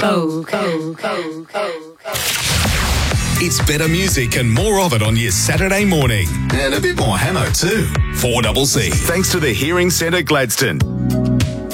It's better music and more of it on your Saturday morning. And a bit more Hamo too. 4CC. Thanks to the Hearing Centre Gladstone.